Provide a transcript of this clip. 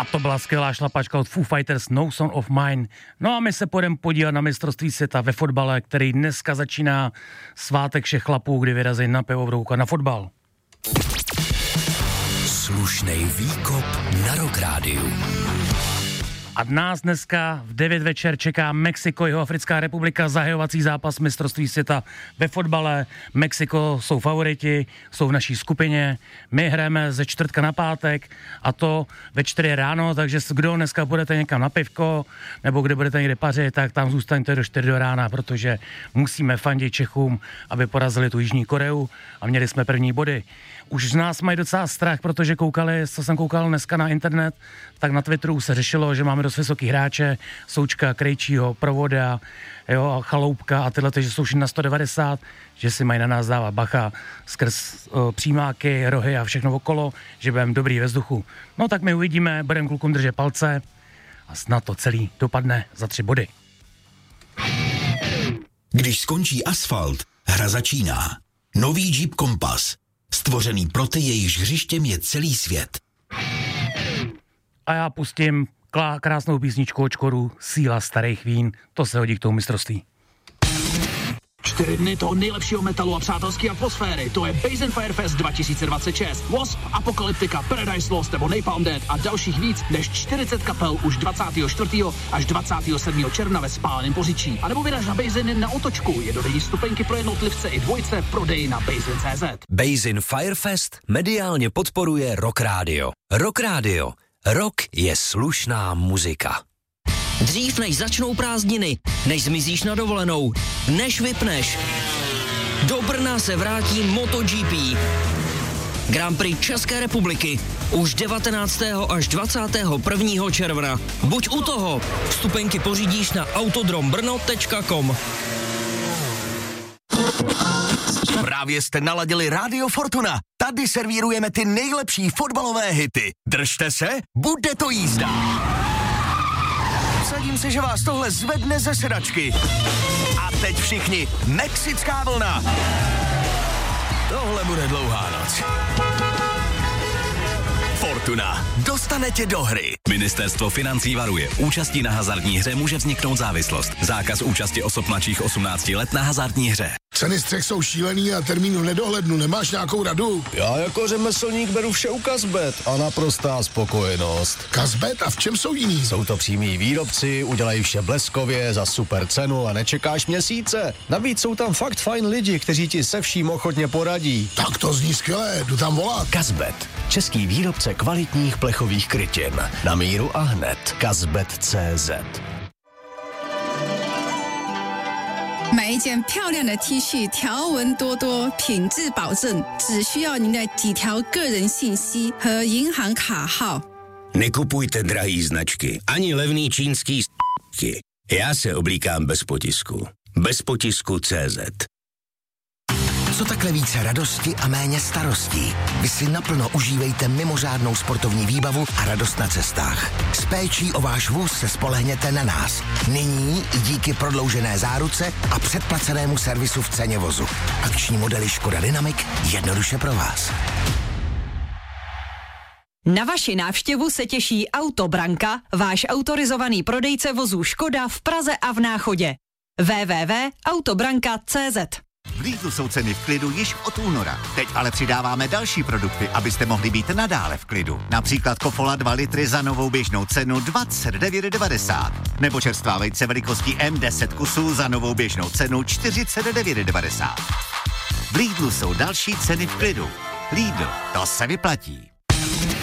to byla skvělá šlapačka od Foo Fighters No Son of Mine. No a my se půjdeme podívat na mistrovství světa ve fotbale, který dneska začíná svátek všech chlapů, kdy vyrazí na pivo v a na fotbal. Slušnej výkop na Rock Rádiu. A nás dneska v 9 večer čeká Mexiko, Jihoafrická republika, zahajovací zápas mistrovství světa ve fotbale. Mexiko jsou favoriti, jsou v naší skupině. My hrajeme ze čtvrtka na pátek a to ve 4 ráno, takže kdo dneska budete někam na pivko nebo kde budete někde pařit, tak tam zůstaňte do 4 do rána, protože musíme fandit Čechům, aby porazili tu Jižní Koreu a měli jsme první body. Už z nás mají docela strach, protože koukali, co jsem koukal dneska na internet, tak na Twitteru se řešilo, že máme dost vysoký hráče, Součka, Krejčího, Provoda, jo, Chaloupka a tyhle, že jsou všichni na 190, že si mají na nás dávat bacha skrz přímáky, rohy a všechno okolo, že budeme dobrý ve vzduchu. No tak my uvidíme, budeme klukům držet palce a snad to celý dopadne za 3 body. Když skončí asfalt, hra začíná. Nový Jeep Compass. Stvořený pro ty, jejichž hřištěm je celý svět. A já pustím krásnou písničku od Škodu, Síla starých vín, to se hodí k tomu mistrovství. 4 dny toho nejlepšího metalu a přátelské atmosféry, to je Basin Firefest 2026. Wasp, Apocalyptica, Paradise Lost nebo Napalm Death a dalších víc než 40 kapel už 24. až 27. června ve Spáleném Poříčí. A nebo vyraž na Basin na Otočku, je dodenní stupenky pro jednotlivce i dvojce, prodej na Basin.cz. Basin Firefest mediálně podporuje Rock Radio. Rock Radio. Rock je slušná muzika. Dřív než začnou prázdniny, než zmizíš na dovolenou, než vypneš. Do Brna se vrátí MotoGP. Grand Prix České republiky už 19. až 21. června. Buď u toho. Vstupenky pořídíš na autodrombrno.com. Právě jste naladili Radio Fortuna. Tady servírujeme ty nejlepší fotbalové hity. Držte se, bude to jízda. Vsadím se, že vás tohle zvedne ze sedačky. A teď všichni, mexická vlna. Tohle bude dlouhá noc. Fortuna. Dostane tě do hry. Ministerstvo financí varuje. Účastí na hazardní hře může vzniknout závislost. Zákaz účasti osob mladších 18 let na hazardní hře. Ceny střech jsou šílený a termín v nedohlednu. Nemáš nějakou radu? Já jako řemeslník beru vše u Kazbet a naprostá spokojenost. Kazbet? A v čem jsou jiný? Jsou to přímí výrobci, udělají vše bleskově, za super cenu a nečekáš měsíce. Navíc jsou tam fakt fajn lidi, kteří ti se vším ochotně poradí. Tak to zní skvěle, jdu tam volat. Kazbet. Český výrobce kvalitních plechových krytin. Na míru a hned. Kazbet.cz 买一件漂亮的 T 恤，条纹多多，品质保证，只需要您的几条个人信息和银行卡号。 Nekupujte drahý značky, ani levný čínský s***ky. Já se oblíkám bez potisku. Bez potisku CZ. Co takhle více radosti a méně starostí. Vy si naplno užívejte mimořádnou sportovní výbavu a radost na cestách. S péčí o váš vůz se spolehněte na nás. Nyní i díky prodloužené záruce a předplacenému servisu v ceně vozu. Akční modely Škoda Dynamic jednoduše pro vás. Na vaši návštěvu se těší Autobranka, váš autorizovaný prodejce vozů Škoda v Praze a v Náchodě. www.autobranka.cz. V Lidlu jsou ceny v klidu již od února. Teď ale přidáváme další produkty, abyste mohli být nadále v klidu. Například Kofola 2 litry za novou běžnou cenu 29,90. Nebo čerstvá vejce velikostí M10 kusů za novou běžnou cenu 49,90. V Lidlu jsou další ceny v klidu. Lidl, to se vyplatí.